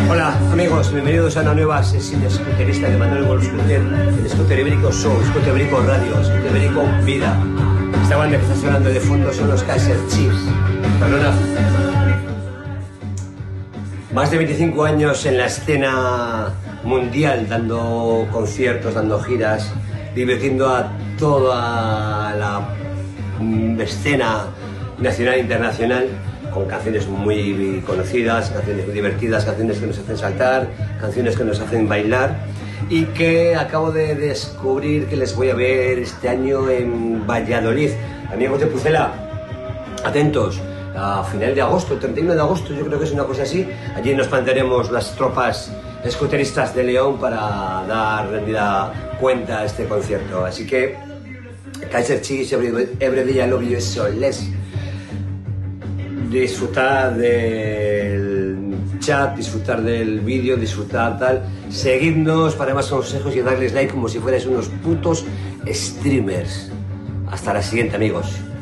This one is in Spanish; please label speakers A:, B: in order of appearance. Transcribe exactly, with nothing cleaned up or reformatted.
A: Hola amigos, bienvenidos a una nueva sesión de scooterista de Manuel Golf Scooter, el Scooter Ibérico Show, Scooter Ibérico Radio, Scooter Ibérico Vida. Esta banda que está sonando de fondo son los Kaiser Chiefs. Perdona. Más de veinticinco años en la escena mundial, dando conciertos, dando giras, divirtiendo a toda la escena nacional e internacional, con canciones muy conocidas, canciones muy divertidas, canciones que nos hacen saltar, canciones que nos hacen bailar, y que acabo de descubrir que les voy a ver este año en Valladolid. Amigos de Pucela, atentos, a final de agosto, el treinta y uno de agosto, yo creo que es una cosa así. Allí nos plantearemos las tropas scooteristas de León para dar rendida cuenta a este concierto. Así que, Kaiser Chiefs, every, every day I love you so less. Disfrutar del chat, disfrutar del vídeo, disfrutar tal. Seguidnos para más consejos y darles like como si fuerais unos putos streamers. Hasta la siguiente, amigos.